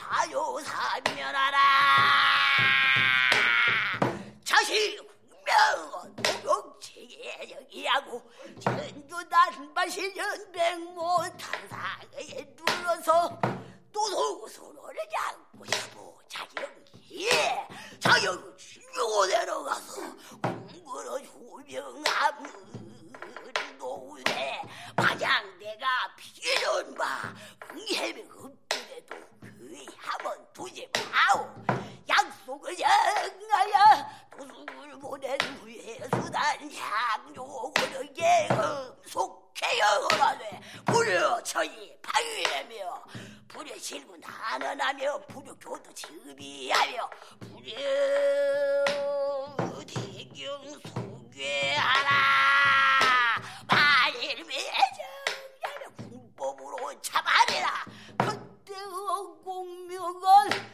사요 사면하라. 자식 국명은 도경체계적이하고 전두단바시 연백모 탄상에 눌러서 도소소를 잡고 싶어 자격 중요대로 가서 공부를 조명하므리 노우대 박양대가 피해준 바 응해비 흡수에도 그의 한번 두지 마오. 약속을 정하여 도수를 보낸 후에 수단 향조고를 예금속해여 하되 불여 처이 파위하며 불여 실구 난원하며 불여 교도 지비하며 불여 대경 소개하라. 만일 매정하며 군법으로 참아내라. 그때 공명은